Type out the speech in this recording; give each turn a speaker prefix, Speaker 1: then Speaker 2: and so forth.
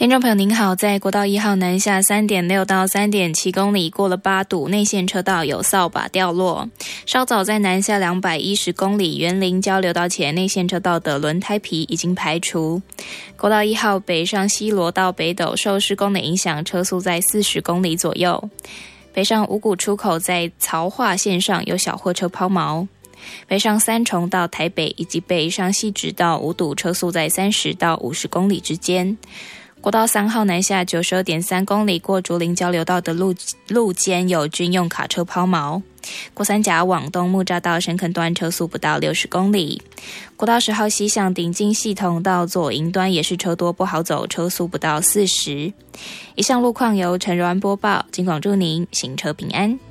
Speaker 1: 听众朋友您好，在国道1号南下 3.6 到 3.7 公里过了8堵内线车道有扫把掉落，稍早在南下210公里园林交流道前内线车道的轮胎皮已经排除。国道1号北上西螺到北斗受施工的影响，车速在40公里左右。北上五股出口在曹化线上有小货车抛锚。北上三重到台北以及北上汐止到五堵车速在30到50公里之间。国道3号南下 92.3 公里过竹林交流道的路肩有军用卡车抛锚。国三甲往东木栅到深坑段车速不到60公里。国道10号西向顶进系统到左营端也是车多不好走，车速不到40。以上路况由陈柔安播报，金广祝您行车平安。